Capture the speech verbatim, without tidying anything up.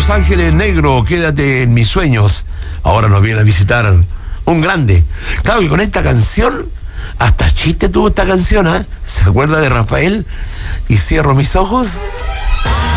Los Ángeles Negros, quédate en mis sueños. Ahora nos viene a visitar un grande. Claro que con esta canción, hasta chiste tuvo esta canción, ¿eh? ¿Se acuerda de Rafael? Y cierro mis ojos.